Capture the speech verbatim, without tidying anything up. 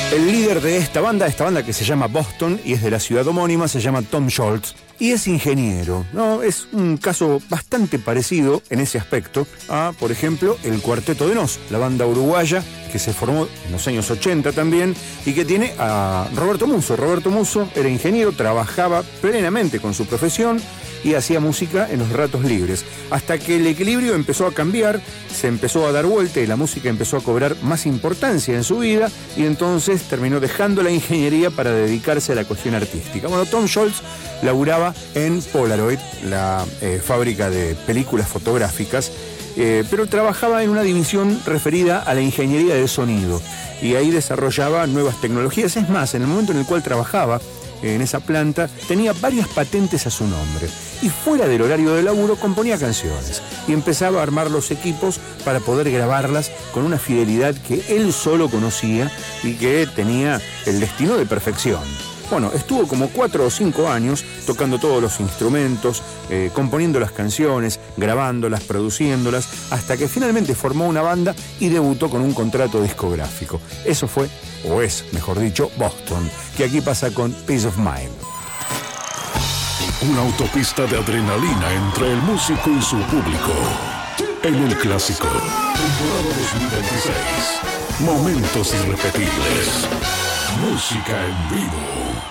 El líder de esta banda, esta banda que se llama Boston y es de la ciudad homónima, se llama Tom Scholz y es ingeniero, ¿no? Es un caso bastante parecido en ese aspecto a, por ejemplo, el Cuarteto de Nos, la banda uruguaya que se formó en los años ochenta también y que tiene a Roberto Musso. Roberto Musso era ingeniero, trabajaba plenamente con su profesión y hacía música en los ratos libres, hasta que el equilibrio empezó a cambiar, se empezó a dar vuelta y la música empezó a cobrar más importancia en su vida y entonces terminó dejando la ingeniería para dedicarse a la cuestión artística. Bueno, Tom Scholz laburaba en Polaroid, la eh, fábrica de películas fotográficas, eh, pero trabajaba en una división referida a la ingeniería de sonido y ahí desarrollaba nuevas tecnologías. Es más, en el momento en el cual trabajaba en esa planta, tenía varias patentes a su nombre y fuera del horario de laburo componía canciones y empezaba a armar los equipos para poder grabarlas con una fidelidad que él solo conocía y que tenía el destino de perfección. Bueno, estuvo como cuatro o cinco años tocando todos los instrumentos, eh, componiendo las canciones, grabándolas, produciéndolas, hasta que finalmente formó una banda y debutó con un contrato discográfico. Eso fue, o es, mejor dicho, Boston, que aquí pasa con Peace of Mind. Una autopista de adrenalina entre el músico y su público. En el clásico, temporada dos mil veintiséis. Momentos irrepetibles. Música en vivo.